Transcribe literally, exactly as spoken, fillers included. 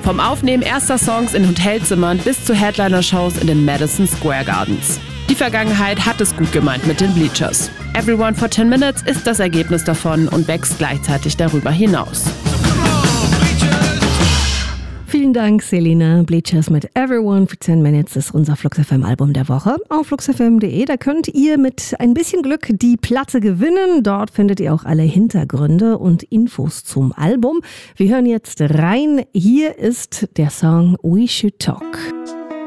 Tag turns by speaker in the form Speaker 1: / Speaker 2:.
Speaker 1: Vom Aufnehmen erster Songs in Hotelzimmern bis zu Headliner-Shows in den Madison Square Gardens. Die Vergangenheit hat es gut gemeint mit den Bleachers. Everyone for ten minutes ist das Ergebnis davon und wächst gleichzeitig darüber hinaus.
Speaker 2: Vielen Dank, Selina. Bleachers mit Everyone for ten minutes ist unser Flux F M Album der Woche. Auf flux f m punkt d e, da könnt ihr mit ein bisschen Glück die Platte gewinnen. Dort findet ihr auch alle Hintergründe und Infos zum Album. Wir hören jetzt rein. Hier ist der Song We Should Talk.